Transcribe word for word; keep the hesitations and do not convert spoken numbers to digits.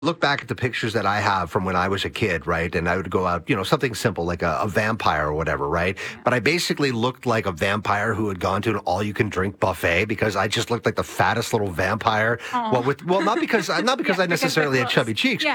Look back at the pictures that I have from when I was a kid, right? And I would go out, you know, something simple like a, a vampire or whatever, right? Yeah. But I basically looked like a vampire who had gone to an all-you-can-drink buffet because I just looked like the fattest little vampire. Aw. Well, with well, not because not because Yeah, I because the necessarily had clothes. chubby cheeks, Yeah.